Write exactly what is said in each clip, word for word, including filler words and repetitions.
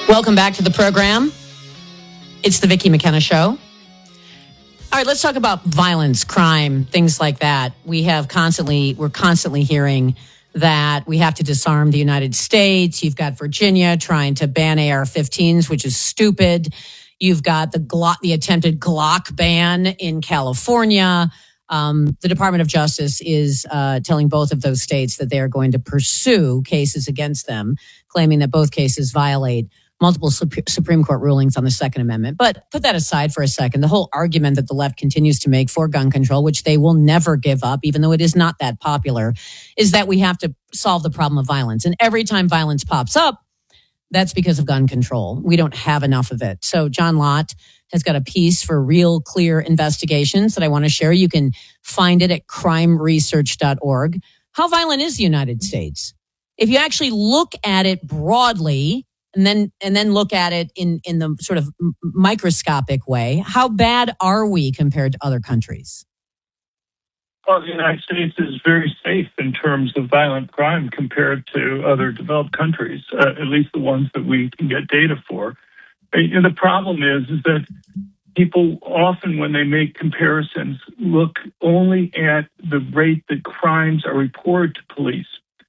Welcome back to the program. It's the Vicki McKenna Show. All right, let's talk about violence, crime, things like that. We have constantly, we're constantly hearing that we have to disarm the United States. You've got Virginia trying to ban A R fifteens, which is stupid. You've got the Glock, the attempted Glock ban in California. Um, the Department of Justice is uh, telling both of those states that they are going to pursue cases against them, claiming that both cases violate multiple Supreme Court rulings on the Second Amendment. But put that aside for a second. The whole argument that the left continues to make for gun control, which they will never give up, even though it is not that popular, is that we have to solve the problem of violence. And every time violence pops up, that's because of gun control. We don't have enough of it. So John Lott has got a piece for Real Clear Investigations that I want to share. You can find it at crime research dot org. How violent is the United States? If you actually look at it broadly, and then and then look at it in, in the sort of microscopic way, how bad are we compared to other countries? Well, the United States is very safe in terms of violent crime compared to other developed countries, uh, at least the ones that we can get data for. And the problem is, is that people often, when they make comparisons, look only at the rate that crimes are reported to police.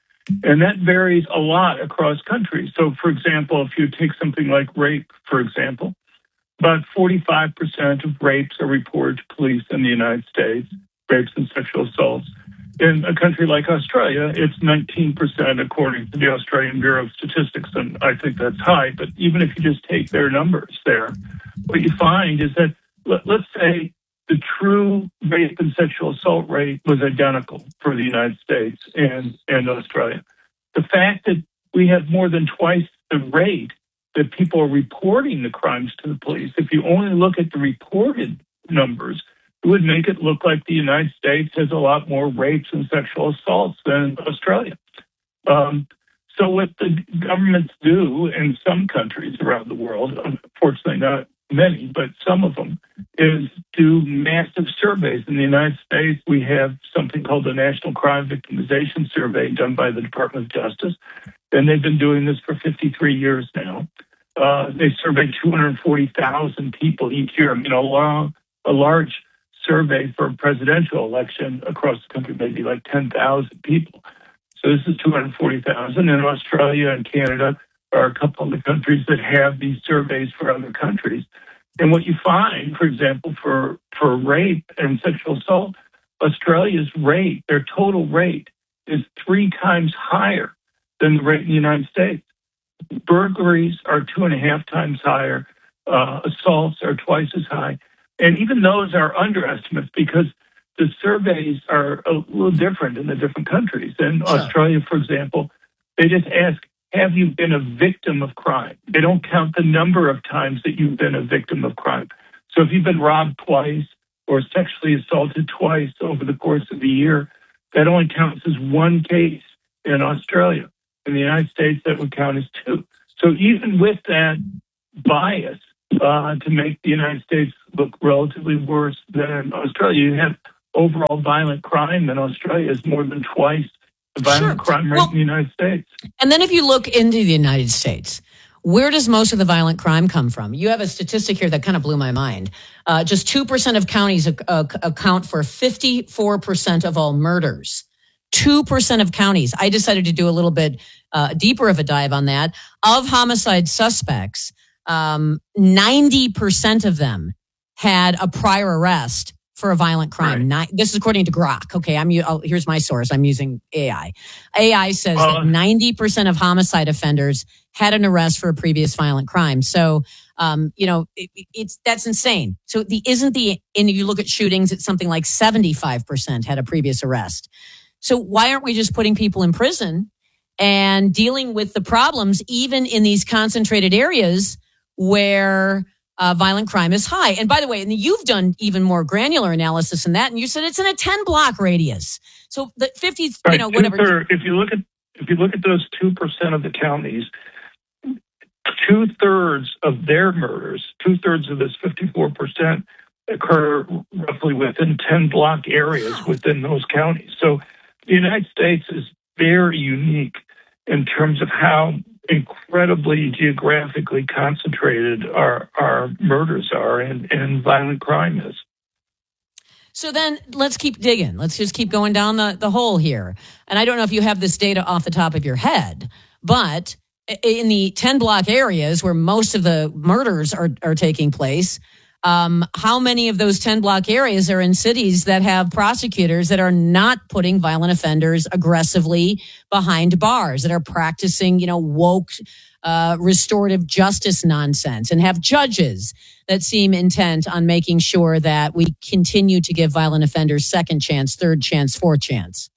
And that varies a lot across countries. So, for example, if you take something like rape, for example, about forty-five percent of rapes are reported to police in the United States, rapes and sexual assaults. In a country like Australia, it's nineteen percent according to the Australian Bureau of Statistics, and I think that's high. But even if you just take their numbers there, what you find is that, let, let's say, the true rape and sexual assault rate was identical for the United States and, and Australia. The fact that we have more than twice the rate that people are reporting the crimes to the police, if you only look at the reported numbers, it would make it look like the United States has a lot more rapes and sexual assaults than Australia. Um, so what the governments do in some countries around the world, unfortunately not many, but some of them, is do massive surveys. In the United States, we have something called the National Crime Victimization Survey done by the Department of Justice, and they've been doing this for fifty-three years now. Uh, they survey two hundred forty thousand people each year. I mean, a, long, a large survey for a presidential election across the country, maybe like ten thousand people. So this is two hundred forty thousand. In Australia and Canada are a couple of the countries that have these surveys for other countries. And what you find, for example, for, for rape and sexual assault, Australia's rate, their total rate, is three times higher than the rate in the United States. Burglaries are two and a half times higher. Uh, assaults are twice as high. And even those are underestimates because the surveys are a little different in the different countries. In sure. Australia, for example, they just ask, have you been a victim of crime? They don't count the number of times that you've been a victim of crime. So if you've been robbed twice or sexually assaulted twice over the course of the year, that only counts as one case in Australia. In the United States, that would count as two. So even with that bias uh, to make the United States look relatively worse than Australia, you have overall violent crime in Australia is more than twice the violent sure. crime rate well, in the United States. And then if you look into the United States, where does most of the violent crime come from? You have a statistic here that kind of blew my mind. Uh, just two percent of counties uh, account for fifty-four percent of all murders. two percent of counties. I decided to do a little bit uh, deeper of a dive on that. Of homicide suspects, um, ninety percent of them had a prior arrest for a violent crime. Right. Ni- this is according to Grok. Okay, I'm. Oh, here's my source. I'm using A I. A I says uh, that ninety percent of homicide offenders had an arrest for a previous violent crime. So, um, you know, it, it's that's insane. So, the isn't the and you look at shootings, it's something like seventy-five percent had a previous arrest. So, why aren't we just putting people in prison and dealing with the problems, even in these concentrated areas where Uh, violent crime is high? And by the way, and you've done even more granular analysis than that, and you said it's in a ten block radius. So the fifty, right, you know, whatever. Two-third, if you look at if you look at those two percent of the counties, two thirds of their murders, two thirds of this fifty-four percent occur roughly within ten block areas wow. within those counties. So the United States is very unique in terms of how incredibly geographically concentrated our our murders are and, and violent crime is. So then let's keep digging. Let's just keep going down the, the hole here. And I don't know if you have this data off the top of your head, but in the ten block areas where most of the murders are, are taking place, um, how many of those ten block areas are in cities that have prosecutors that are not putting violent offenders aggressively behind bars, that are practicing, you know, woke, uh, restorative justice nonsense, and have judges that seem intent on making sure that we continue to give violent offenders second chance, third chance, fourth chance?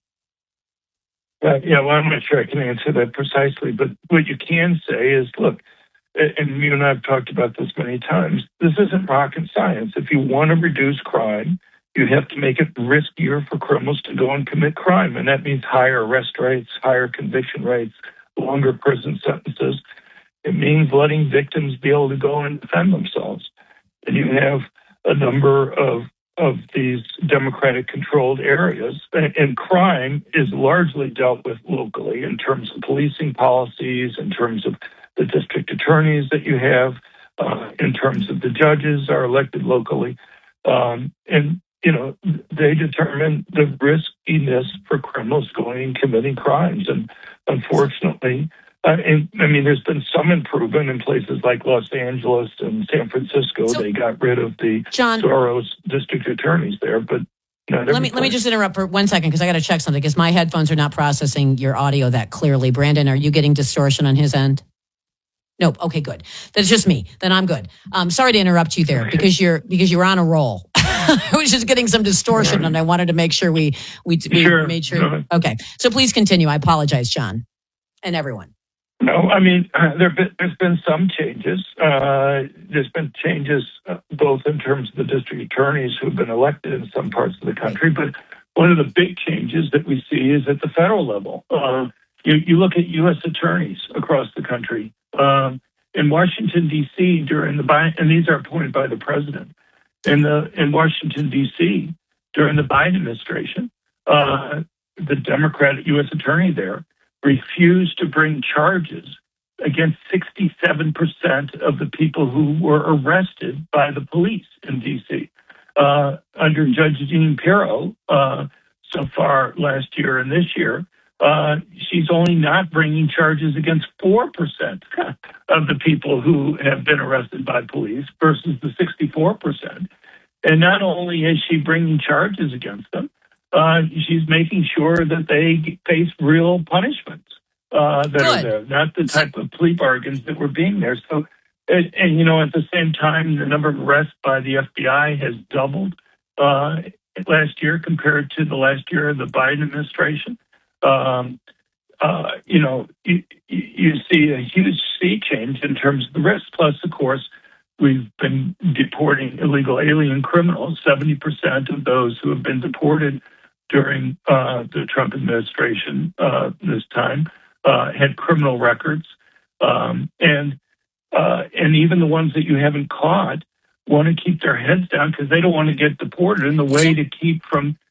Uh, yeah, well, I'm not sure I can answer that precisely, but what you can say is, look, and you and I have talked about this many times, this isn't rocket science. If you want to reduce crime, you have to make it riskier for criminals to go and commit crime. And that means higher arrest rates, higher conviction rates, longer prison sentences. It means letting victims be able to go and defend themselves. And you have a number of of these Democratic-controlled areas, and crime is largely dealt with locally in terms of policing policies, in terms of the district attorneys that you have, uh, in terms of the judges are elected locally. Um, and, you know, they determine the riskiness for criminals going and committing crimes. And unfortunately, Uh, and, I mean, there's been some improvement in places like Los Angeles and San Francisco. So, they got rid of the John, Soros district attorneys there, but not let me place. let me just interrupt for one second because I got to check something because my headphones are not processing your audio that clearly. Brandon, are you getting distortion on his end? Nope. Okay, good. That's just me. Then I'm good. Um, sorry to interrupt you there because you're because you're on a roll. I was just getting some distortion, right, and I wanted to make sure we we, we sure. made sure. No. Okay, so please continue. I apologize, John, and everyone. No, I mean, uh, there been, there's been some changes. Uh, there's been changes uh, both in terms of the district attorneys who've been elected in some parts of the country, but one of the big changes that we see is at the federal level. Uh, you, you look at U S attorneys across the country. Um, in Washington, D C, during the Biden, and these are appointed by the president, in, the, in Washington, D C, during the Biden administration, uh, the Democratic U S attorney there refused to bring charges against sixty-seven percent of the people who were arrested by the police in D C. Uh, under Judge Jean Pirro, uh, so far last year and this year, uh, she's only not bringing charges against four percent of the people who have been arrested by police versus the sixty-four percent. And not only is she bringing charges against them, Uh, she's making sure that they face real punishments uh, that Good. are there, not the type of plea bargains that were being there. So, and, and you know, at the same time, the number of arrests by the F B I has doubled uh, last year compared to the last year of the Biden administration. Um, uh, you know, you, you see a huge sea change in terms of the risk. Plus, of course, we've been deporting illegal alien criminals. seventy percent of those who have been deported during uh, the Trump administration uh, this time uh, had criminal records. Um, and uh, and even the ones that you haven't caught want to keep their heads down because they don't want to get deported. And the way to keep from